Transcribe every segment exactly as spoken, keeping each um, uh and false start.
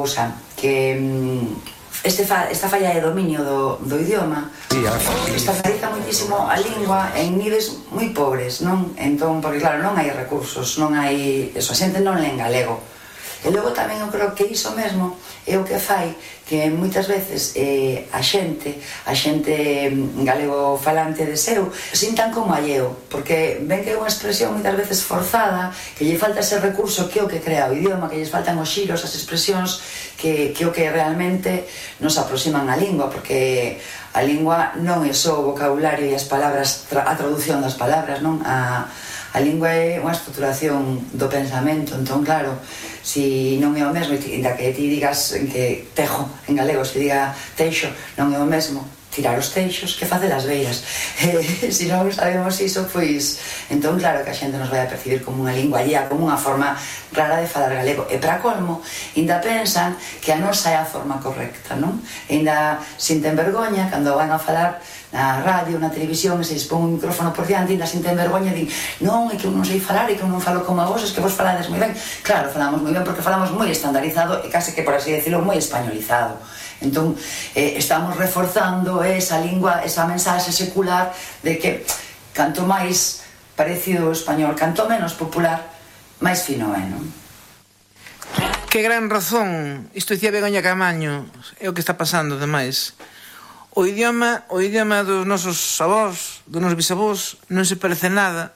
cousa, que este fa, esta falla de dominio do, do idioma estandariza moitísimo a lingua en niveis moi pobres, non? Entón, porque claro, non hai recursos, non hai... Eso, a xente non len galego. E logo tamén eu creo que iso mesmo é o que fai que moitas veces eh, a xente, a xente galego falante de seu, sintan como alleo, porque ven que é unha expresión moitas veces forzada, que lle falta ese recurso que é o que crea o idioma, que lle faltan os xiros, as expresións, que, que é o que realmente nos aproximan á lingua, porque a lingua non é só o vocabulario e as palabras, a traducción das palabras, non? A, a lingua é unha estruturación do pensamento, entón claro, si non é o mesmo, inda que ti digas que tejo en galego, se diga teixo, non é o mesmo tirar os teixos que facer as beiras. Eh, se non sabemos iso, pois entón claro que a xente nos vai a percibir como unha lingua allea, como unha forma rara de falar galego, e para colmo inda pensan que a nosa é a forma correcta, non? E inda sinten vergoña cando van a falar na radio, na televisión, e se dispón un micrófono por diante, ainda sinten vergoña e din, non, é que eu non sei falar, é que eu non falo como a vos, é que vos falades moi ben. Claro, falamos moi ben porque falamos moi estandarizado e case que, por así decirlo, moi españolizado. Entón, eh, estamos reforzando esa lingua, esa mensaxe secular de que canto máis parecido ao español, canto menos popular, máis fino é, non? Que gran razón, isto dicía Begoña Camaño, é o que está pasando, ademais. O idioma, o idioma dos nosos avós, dos nosos bisavós, non se parece nada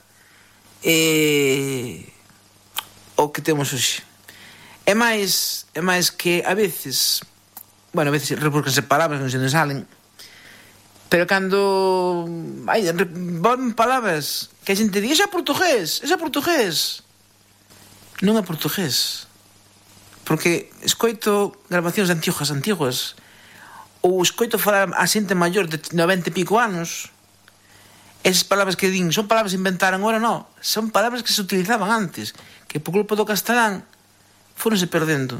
eh, o que temos hoxe. É máis, é máis que a veces, bueno, a veces rebuscanse palabras, non se nos salen, pero cando hai, volven palabras que a xente di, esa é portugués, esa é portugués. Non é portugués. Porque escoito grabacións antiguas, antiguas, ou escoito falar a xente maior de noventa e pico anos, esas palabras que din son palabras que inventaran agora, non, son palabras que se utilizaban antes, que por culpa do castelán foronse perdendo.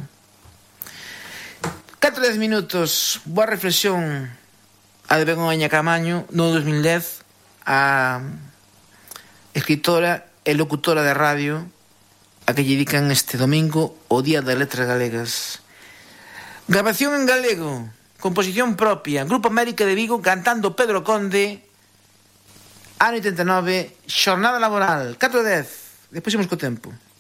catro dez minutos, boa reflexión a de Begoña Camaño no dos mil dez, a escritora e locutora de radio a que lle dedican este domingo o Día das Letras Galegas. Grabación en galego, composición propia, Grupo América de Vigo cantando Pedro Conde, ano oitenta e nove, xornada laboral, catro dez, despois imos co tempo.